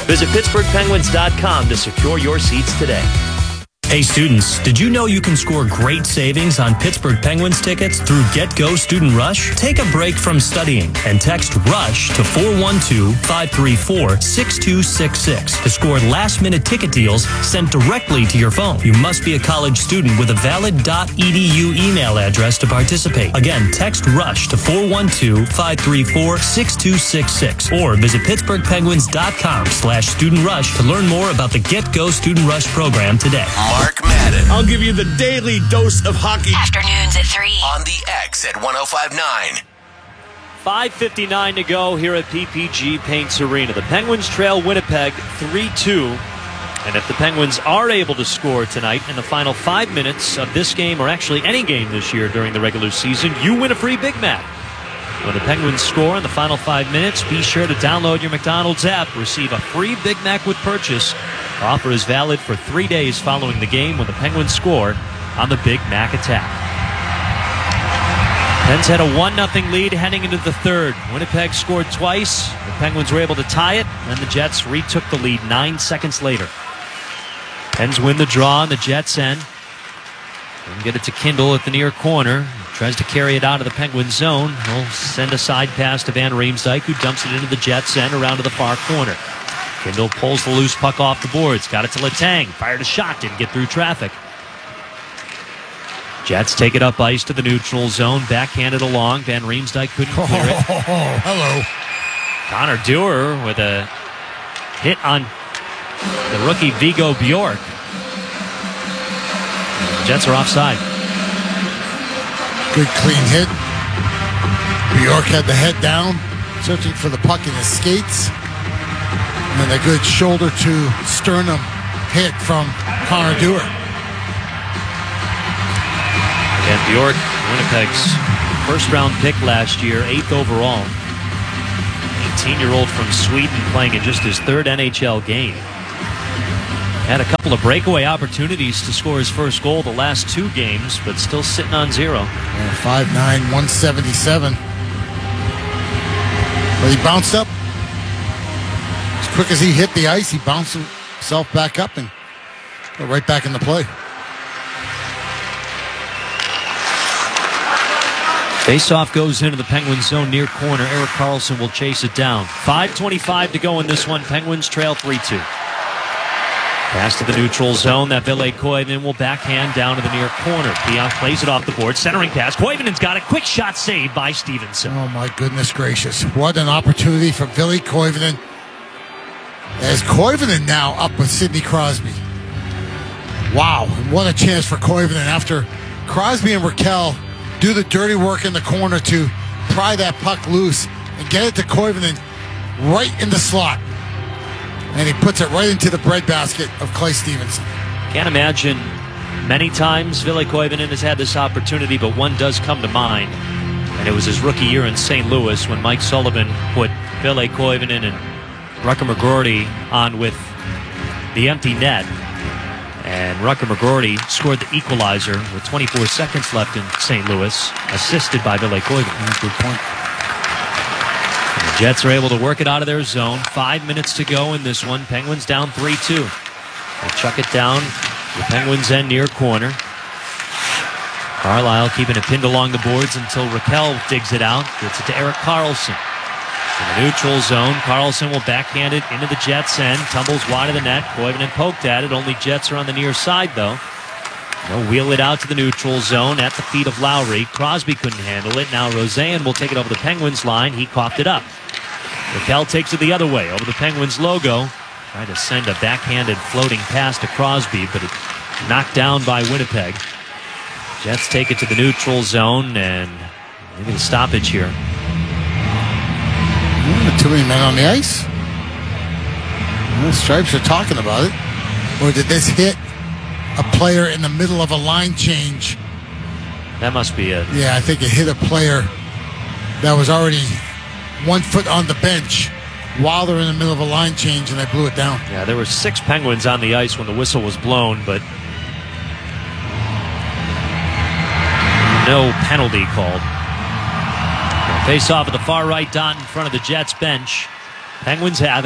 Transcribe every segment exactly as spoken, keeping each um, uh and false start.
Visit Pittsburgh Penguins dot com to secure your seats today. Hey students, did you know you can score great savings on Pittsburgh Penguins tickets through GetGo Student Rush? Take a break from studying and text RUSH to four one two, five three four, six two six six to score last-minute ticket deals sent directly to your phone. You must be a college student with a valid .edu email address to participate. Again, text RUSH to four one two, five three four, six two six six or visit Pittsburgh Penguins dot com slash student rush to learn more about the GetGo Student Rush program today. Mark Madden. I'll give you the daily dose of hockey. Afternoons at three. On the X at one oh five point nine. five fifty-nine to go here at P P G Paints Arena. The Penguins trail Winnipeg three two. And if the Penguins are able to score tonight in the final five minutes of this game, or actually any game this year during the regular season, you win a free Big Mac. When the Penguins score in the final five minutes, be sure to download your McDonald's app. Receive a free Big Mac with purchase. Offer is valid for three days following the game when the Penguins score on the Big Mac attack. Pens had a one nothing lead heading into the third. Winnipeg scored twice. The Penguins were able to tie it, and the Jets retook the lead nine seconds later. Pens win the draw on the Jets' end. And get it to Kindle at the near corner. Tries to carry it out of the Penguins zone. He'll send a side pass to Van Riemsdyk, who dumps it into the Jets' end around to the far corner. Kindle pulls the loose puck off the boards. Got it to Letang. Fired a shot. Didn't get through traffic. Jets take it up ice to the neutral zone. Backhanded along. Van Riemsdyk couldn't clear it. Oh, hello. Connor Dewar with a hit on the rookie Vigo Bjork. The Jets are offside. Good clean hit. Bjork had the head down, searching for the puck in his skates. And a good shoulder to sternum hit from Connor Dewar. And Bjork, Winnipeg's first round pick last year, eighth overall. eighteen-year-old from Sweden playing in just his third N H L game. Had a couple of breakaway opportunities to score his first goal the last two games, but still sitting on zero. Yeah, five nine, one seventy-seven. But he bounced up. As quick as he hit the ice, he bounced himself back up and got right back in the play. Faceoff goes into the Penguins zone near corner. Erik Karlsson will chase it down. five twenty-five to go in this one. Penguins trail three two. Pass to the neutral zone. That Ville Koivunen will backhand down to the near corner. Pionk plays it off the board. Centering pass. Koivunen's got it. Quick shot saved by Stevenson. Oh, my goodness gracious. What an opportunity for Ville Koivunen. As Koivunen now up with Sidney Crosby. Wow. What a chance for Koivunen after Crosby and Raquel do the dirty work in the corner to pry that puck loose and get it to Koivunen right in the slot. And he puts it right into the breadbasket of Clay Stevenson. Can't imagine many times Ville Koivunen has had this opportunity, but one does come to mind. And it was his rookie year in Saint Louis when Mike Sullivan put Ville Koivunen and Rutger McGroarty on with the empty net. And Rutger McGroarty scored the equalizer with twenty-four seconds left in Saint Louis, assisted by Ville Koivunen. Good point. The Jets are able to work it out of their zone. Five minutes to go in this one. Penguins down three two. They chuck it down the Penguins' end near corner. Carlisle keeping it pinned along the boards until Raquel digs it out. Gets it to Erik Karlsson. In the neutral zone, Karlsson will backhand it into the Jets' end. Tumbles wide of the net. Koivunen poked at it. Only Jets are on the near side, though. They'll wheel it out to the neutral zone at the feet of Lowry. Crosby couldn't handle it. Now Roseanne will take it over the Penguins line. He coughed it up. Raquel takes it the other way over the Penguins logo. Tried to send a backhanded floating pass to Crosby, but it knocked down by Winnipeg. Jets take it to the neutral zone, and maybe the stoppage here. Mm, too many men on the ice. The Stripes are talking about it. Or did this hit a player in the middle of a line change? That must be it. Yeah, I think it hit a player that was already one foot on the bench while they're in the middle of a line change, and they blew it down. Yeah, there were six Penguins on the ice when the whistle was blown, but no penalty called. Face off at the far right dot in front of the Jets bench. Penguins have it.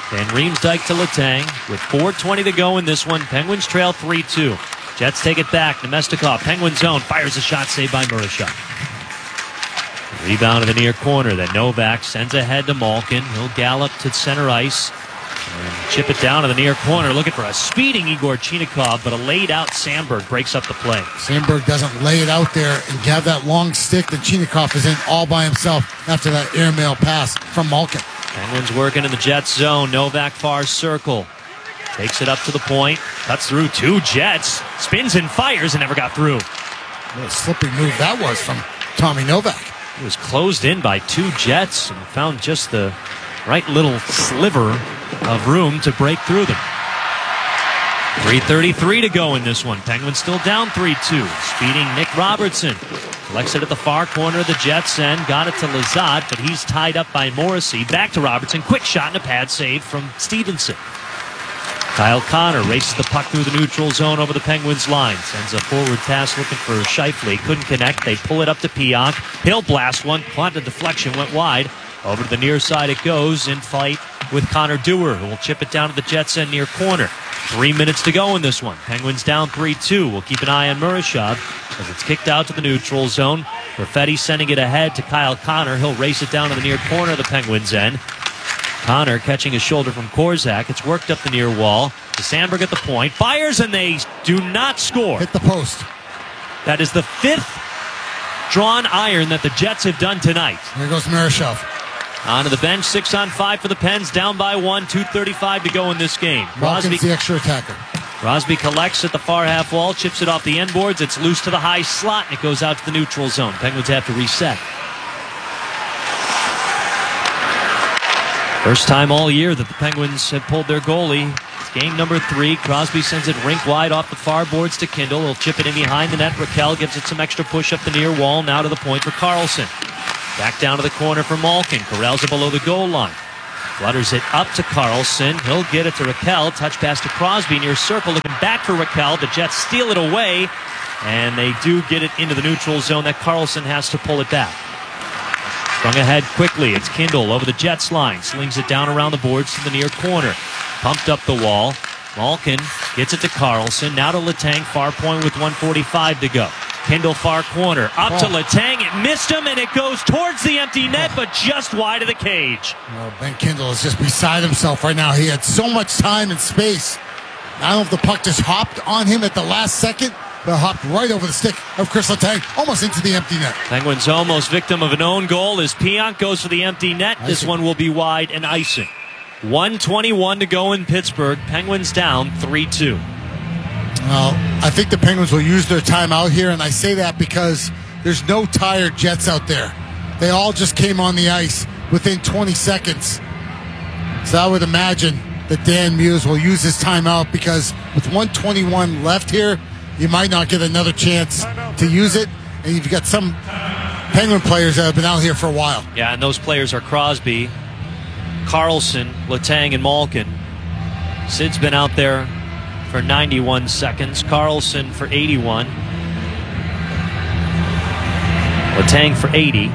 Van Riemsdyk to Letang with four twenty to go in this one. Penguins trail three two. Jets take it back. Nemestikov, Penguin zone, fires a shot saved by Murashov. Rebound to the near corner. Then Novak sends ahead to Malkin. He'll gallop to center ice and chip it down to the near corner. Looking for a speeding Igor Chinikov, but a laid out Sandberg breaks up the play. Sandberg doesn't lay it out there and have that long stick that Chinikov is in all by himself after that airmail pass from Malkin. Penguins working in the Jets zone. Novak far circle. Takes it up to the point. Cuts through two Jets. Spins and fires and never got through. What a slippery move that was from Tommy Novak. He was closed in by two Jets and found just the right little sliver of room to break through them. three thirty-three to go in this one. Penguins still down three two. Speeding Nick Robertson. Collects it at the far corner of the Jets end. Got it to Lazat, but he's tied up by Morrissey. Back to Robertson. Quick shot and a pad save from Stevenson. Kyle Connor races the puck through the neutral zone over the Penguins line. Sends a forward pass looking for Scheifele. Couldn't connect. They pull it up to Pionk. He'll blast one. Caught the deflection. Went wide. Over to the near side it goes in fight with Connor Dewar, who will chip it down to the Jets end near corner. Three minutes to go in this one. Penguins down three two. We'll keep an eye on Murashov as it's kicked out to the neutral zone. Perfetti sending it ahead to Kyle Connor. He'll race it down to the near corner of the Penguins end. Connor catching his shoulder from Korzak. It's worked up the near wall. To Sandberg at the point. Fires and they do not score. Hit the post. That is the fifth drawn iron that the Jets have done tonight. Here goes Murashov. Onto the bench, six on five for the Pens, down by one, two thirty-five to go in this game. Malkin's the extra attacker. Crosby collects at the far half wall, chips it off the end boards, it's loose to the high slot, and it goes out to the neutral zone. Penguins have to reset. First time all year that the Penguins have pulled their goalie. It's game number three. Crosby sends it rink wide off the far boards to Kindle. He'll chip it in behind the net. Raquel gives it some extra push up the near wall. Now to the point for Karlsson. Back down to the corner for Malkin. Corrals it below the goal line. Flutters it up to Karlsson. He'll get it to Raquel. Touch pass to Crosby near circle. Looking back for Raquel. The Jets steal it away. And they do get it into the neutral zone that Karlsson has to pull it back. Sprung ahead quickly. It's Kindle over the Jets line. Slings it down around the boards to the near corner. Pumped up the wall. Malkin gets it to Karlsson. Now to Letang. Far point with one forty-five to go. Kindle far corner. Up oh. to Letang. It missed him and it goes towards the empty net, but just wide of the cage. Oh, Ben Kindle is just beside himself right now. He had so much time and space. I don't know if the puck just hopped on him at the last second, but hopped right over the stick of Chris Letang, almost into the empty net. Penguins almost victim of an own goal as Pionk goes for the empty net. Icing. This one will be wide and icing. one twenty-one to go in Pittsburgh. Penguins down three two. Well, I think the Penguins will use their timeout here, and I say that because there's no tired Jets out there. They all just came on the ice within twenty seconds. So I would imagine that Dan Muse will use his timeout because with one twenty-one left here, you might not get another chance to use it. And you've got some Penguin players that have been out here for a while. Yeah, and those players are Crosby, Karlsson, Letang, and Malkin. Sid's been out there for ninety-one seconds. Karlsson for eighty-one. Letang for eighty.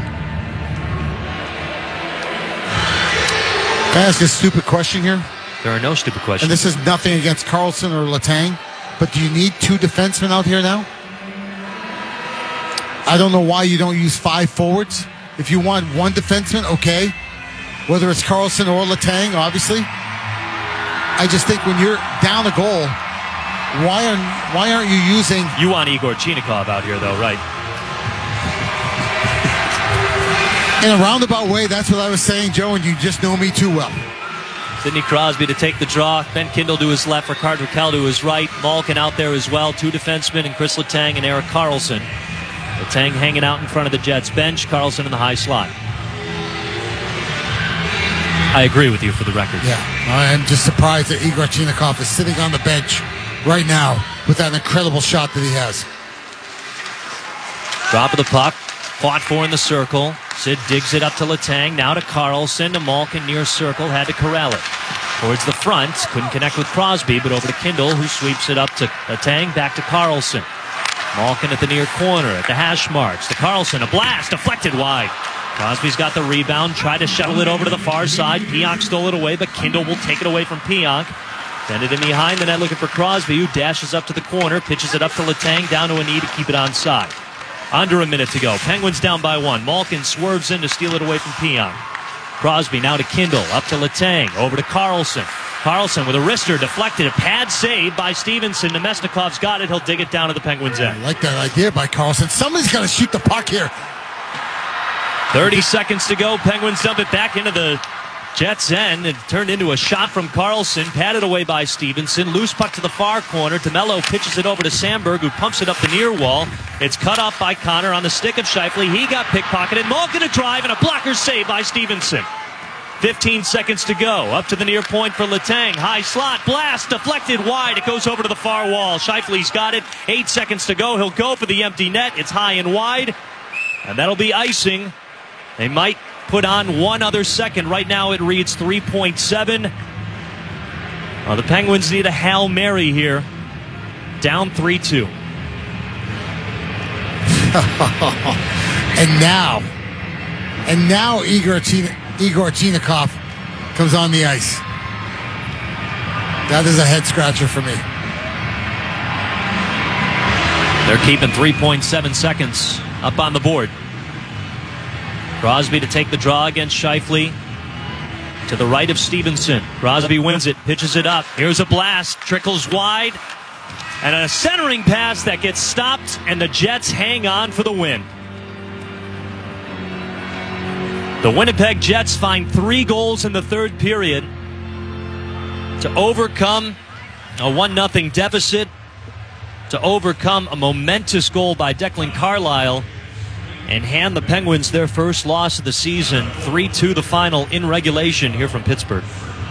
Can I ask a stupid question here? There are no stupid questions. And this is nothing against Karlsson or Letang, but do you need two defensemen out here now? I don't know why you don't use five forwards. If you want one defenseman, okay. Whether it's Karlsson or Letang, obviously. I just think when you're down a goal, why aren't why aren't you using? You want Igor Chinikov out here, though, right? In a roundabout way, that's what I was saying, Joe, and you just know me too well. Sidney Crosby to take the draw. Ben Kindle to his left. Rickard Raquel to his right. Malkin out there as well. Two defensemen and Chris Letang and Erik Karlsson. Letang hanging out in front of the Jets bench. Karlsson in the high slot. I agree with you for the record. Yeah, I'm just surprised that Igor Chinikov is sitting on the bench right now with that incredible shot that he has. Drop of the puck. Fought for in the circle. Sid digs it up to Letang. Now to Karlsson. To Malkin near circle. Had to corral it. Towards the front. Couldn't connect with Crosby, but over to Kindle, who sweeps it up to Letang. Back to Karlsson. Malkin at the near corner at the hash marks. To Karlsson. A blast. Deflected wide. Crosby's got the rebound, tried to shuttle it over to the far side. Pionk stole it away, but Kindle will take it away from Pionk. Send it in behind the net looking for Crosby, who dashes up to the corner, pitches it up to Letang, down to a knee to keep it onside. Under a minute to go. Penguins down by one. Malkin swerves in to steal it away from Pionk. Crosby now to Kindle, up to Letang, over to Carlson. Carlson with a wrister, deflected, a pad save by Stevenson. Nemesnikov's got it, he'll dig it down to the Penguins' end. I like that idea by Carlson. Somebody's got to shoot the puck here. thirty seconds to go. Penguins dump it back into the Jets' end. It turned into a shot from Carlson, patted away by Stevenson. Loose puck to the far corner. DeMello pitches it over to Sandberg, who pumps it up the near wall. It's cut off by Connor on the stick of Scheifele. He got pickpocketed. Malkin a drive and a blocker save by Stevenson. fifteen seconds to go. Up to the near point for Letang. High slot. Blast. Deflected wide. It goes over to the far wall. Scheifele's got it. Eight seconds to go. He'll go for the empty net. It's high and wide. And that'll be icing. They might put on one other second. Right now it reads three point seven. Well, the Penguins need a Hail Mary here. Down three two. and now, and now Igor, China, Igor Chinakhov comes on the ice. That is a head scratcher for me. They're keeping three point seven seconds up on the board. Crosby to take the draw against Scheifele. To the right of Stevenson. Crosby wins it, pitches it up. Here's a blast, trickles wide. And a centering pass that gets stopped, and the Jets hang on for the win. The Winnipeg Jets find three goals in the third period to overcome a one nothing deficit, to overcome a momentous goal by Declan Carlisle, and hand the Penguins their first loss of the season. three two the final in regulation here from Pittsburgh.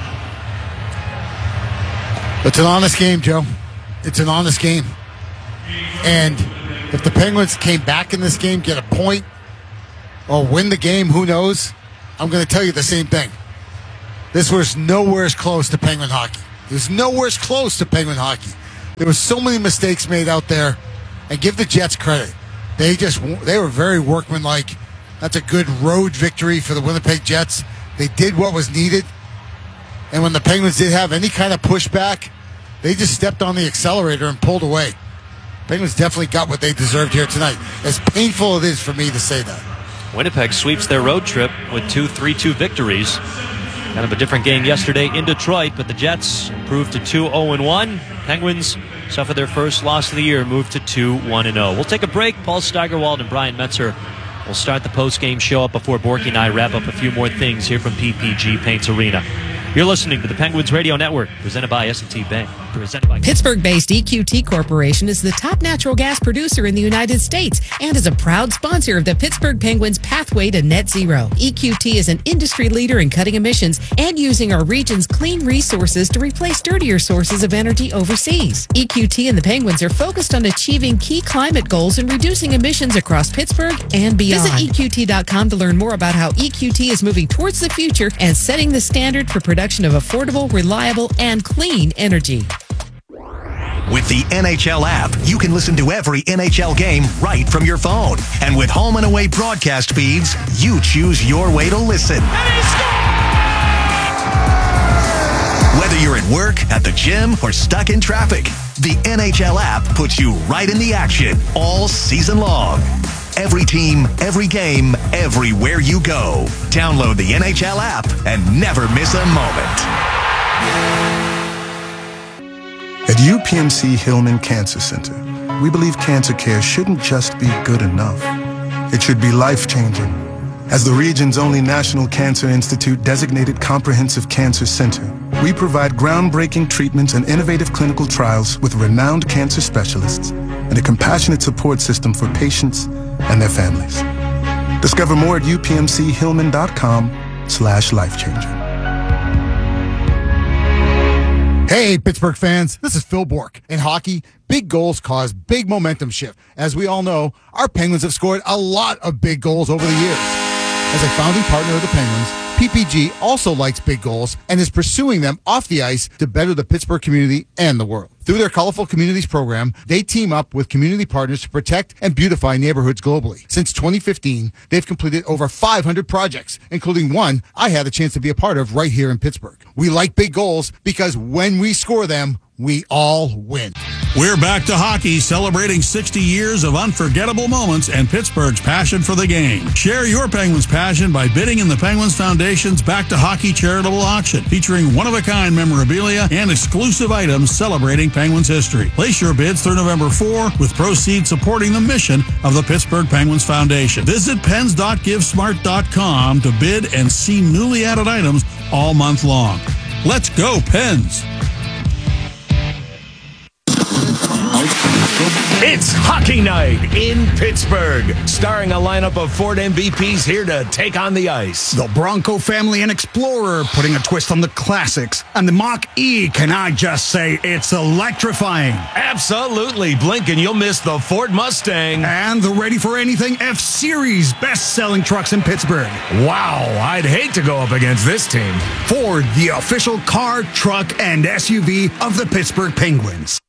It's an honest game, Joe. It's an honest game. And if the Penguins came back in this game, get a point, or win the game, who knows? I'm going to tell you the same thing. This was nowhere close to Penguin hockey. It was nowhere close to Penguin hockey. There were so many mistakes made out there. And give the Jets credit. They just they were very workmanlike. That's a good road victory for the Winnipeg Jets. They did what was needed. And when the Penguins did have any kind of pushback, they just stepped on the accelerator and pulled away. Penguins definitely got what they deserved here tonight. As painful it is for me to say that. Winnipeg sweeps their road trip with two three two victories. Kind of a different game yesterday in Detroit, but the Jets improved to two oh one. Penguins suffer their first loss of the year, moved to two one oh. We'll take a break. Paul Steigerwald and Brian Metzer will start the post-game show up before Borky and I wrap up a few more things here from P P G Paints Arena. You're listening to the Penguins Radio Network, presented by S and T Bank. Presented by Pittsburgh-based E Q T Corporation is the top natural gas producer in the United States and is a proud sponsor of the Pittsburgh Penguins' pathway to net zero. E Q T is an industry leader in cutting emissions and using our region's clean resources to replace dirtier sources of energy overseas. E Q T and the Penguins are focused on achieving key climate goals and reducing emissions across Pittsburgh and beyond. Visit E Q T dot com to learn more about how E Q T is moving towards the future and setting the standard for production of affordable, reliable, and clean energy. With the N H L app, you can listen to every N H L game right from your phone. And with home and away broadcast feeds, you choose your way to listen. Whether you're at work, at the gym, or stuck in traffic, the N H L app puts you right in the action all season long. Every team, every game, everywhere you go. Download the N H L app and never miss a moment. At U P M C Hillman Cancer Center, we believe cancer care shouldn't just be good enough. It should be life-changing. As the region's only National Cancer Institute designated comprehensive cancer center, we provide groundbreaking treatments and innovative clinical trials with renowned cancer specialists and a compassionate support system for patients and their families. Discover more at U P M C Hillman dot com slash life-changing. Hey, Pittsburgh fans, this is Phil Bourque. In hockey, big goals cause big momentum shift. As we all know, our Penguins have scored a lot of big goals over the years. As a founding partner of the Penguins, P P G also likes big goals and is pursuing them off the ice to better the Pittsburgh community and the world. Through their Colorful Communities program, they team up with community partners to protect and beautify neighborhoods globally. Since twenty fifteen, they've completed over five hundred projects, including one I had a chance to be a part of right here in Pittsburgh. We like big goals because when we score them, we all win. We're back to hockey, celebrating sixty years of unforgettable moments and Pittsburgh's passion for the game. Share your Penguins passion by bidding in the Penguins Foundation's Back to Hockey charitable auction, featuring one-of-a-kind memorabilia and exclusive items celebrating Penguins history. Place your bids through November fourth, with proceeds supporting the mission of the Pittsburgh Penguins Foundation. Visit pens dot give smart dot com to bid and see newly added items all month long. Let's go, Pens! It's hockey night in Pittsburgh, starring a lineup of Ford M V Ps here to take on the ice. The Bronco family and Explorer putting a twist on the classics. And the Mach-E, can I just say, it's electrifying. Absolutely. Blink and you'll miss the Ford Mustang. And the Ready for Anything F-Series, best-selling trucks in Pittsburgh. Wow, I'd hate to go up against this team. Ford, the official car, truck, and S U V of the Pittsburgh Penguins.